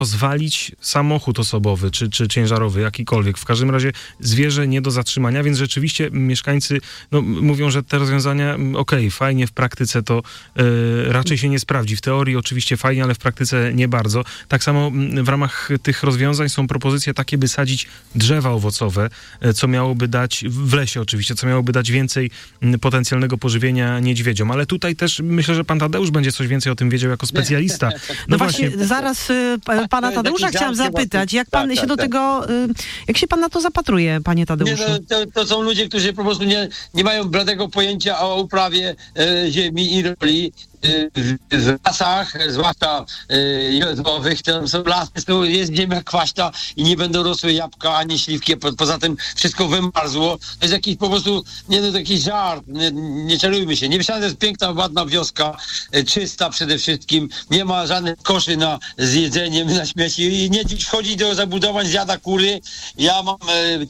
rozwalić samochód osobowy czy ciężarowy, jakikolwiek. W każdym razie zwierzę nie do zatrzymania, więc rzeczywiście mieszkańcy mówią, że te rozwiązania fajnie, w praktyce to raczej się nie sprawdzi. W teorii oczywiście fajnie, ale w praktyce nie bardzo. Tak samo w ramach tych rozwiązań są propozycje takie, by sadzić drzewa owocowe, co miałoby dać, w lesie oczywiście, co miałoby dać więcej potencjalnego pożywienia niedźwiedziom. Ale tutaj też myślę, że pan Tadeusz będzie coś więcej o tym wiedział jako specjalista. No właśnie, zaraz pana Tadeusza chciałam zapytać, jak pan się do tego, jak się pan na to zapatruje, panie Tadeuszu? To są ludzie, którzy po prostu nie mają bladego pojęcia o uprawie ziemi i roli. W lasach, zwłaszcza jodłowych, tam są lasy, to jest ziemia kwaśna i nie będą rosły jabłka ani śliwki, poza tym wszystko wymarzło. To jest jakiś po prostu, taki żart, nie czarujmy się. Niewieszana jest piękna, ładna wioska, czysta przede wszystkim, nie ma żadnych koszy z jedzeniem, na śmieci i niedźwiedź wchodzi do zabudowań, zjada kury. Ja mam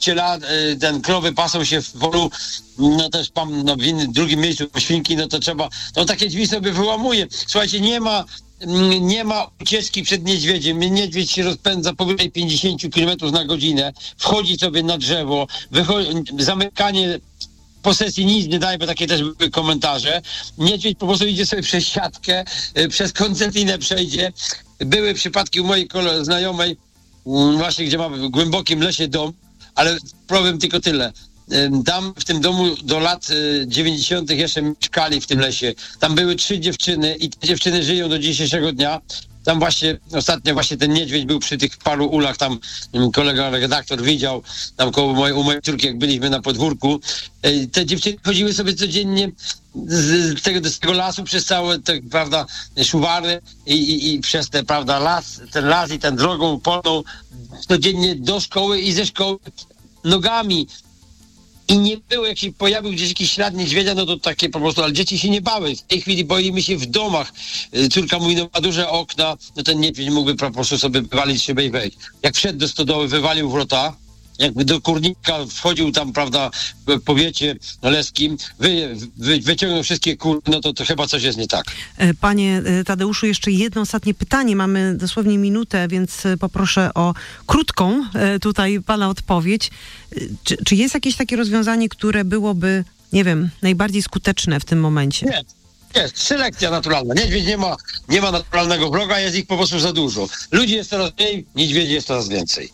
krowy pasą się w polu, też mam w drugim miejscu świnki, to trzeba, takie drzwi sobie wyłamuje. Słuchajcie, nie ma ucieczki przed niedźwiedziem. Niedźwiedź się rozpędza powyżej 50 km na godzinę, wchodzi sobie na drzewo, zamykanie posesji nic nie daje, bo takie też były komentarze. Niedźwiedź po prostu idzie sobie przez siatkę, przez koncertinę przejdzie. Były przypadki u mojej znajomej, właśnie gdzie ma w głębokim lesie dom, ale problem tylko tyle. Tam w tym domu do lat 90. jeszcze mieszkali w tym lesie. Tam były 3 dziewczyny i te dziewczyny żyją do dzisiejszego dnia. Tam ostatnio ten niedźwiedź był przy tych paru ulach, tam kolega redaktor widział, tam u mojej córki, jak byliśmy na podwórku. Te dziewczyny chodziły sobie codziennie z tego lasu przez całe, szuwary i przez ten las i tę drogą polną codziennie do szkoły i ze szkoły nogami. I nie było, jak się pojawił gdzieś jakiś ślad niedźwiedzia, to takie po prostu, ale dzieci się nie bały. W tej chwili boimy się w domach. Córka mówi, ma duże okna, ten niedźwiedź mógłby po prostu sobie wywalić szybę i wejść. Jak wszedł do stodoły, wywalił wrota, jakby do kurnika wchodził tam, w powiecie leskim, wyciągnął wszystkie kury, to chyba coś jest nie tak. Panie Tadeuszu, jeszcze jedno ostatnie pytanie. Mamy dosłownie minutę, więc poproszę o krótką tutaj pana odpowiedź. Czy jest jakieś takie rozwiązanie, które byłoby, nie wiem, najbardziej skuteczne w tym momencie? Jest selekcja naturalna. Niedźwiedź nie ma naturalnego wroga, jest ich po prostu za dużo. Ludzi jest coraz mniej, niedźwiedzi jest coraz więcej.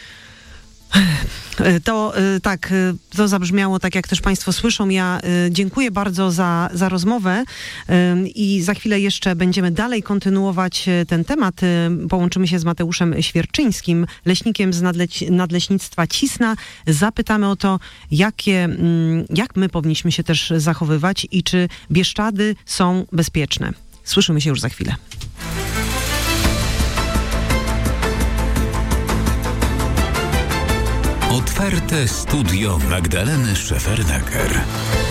To zabrzmiało tak, jak też państwo słyszą. Ja dziękuję bardzo za rozmowę i za chwilę jeszcze będziemy dalej kontynuować ten temat. Połączymy się z Mateuszem Świerczyńskim, leśnikiem z Nadleśnictwa Cisna. Zapytamy o to, jak my powinniśmy się też zachowywać i czy Bieszczady są bezpieczne. Słyszymy się już za chwilę. Otwarte studio Magdaleny Szefernaker.